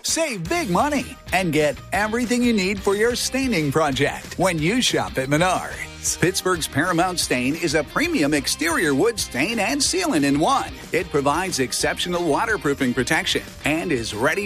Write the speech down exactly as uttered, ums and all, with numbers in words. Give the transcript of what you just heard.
Save big money and get everything you need for your staining project when you shop at Menards. Pittsburgh's Paramount Stain is a premium exterior wood stain and sealant in one. It provides exceptional waterproofing protection and is ready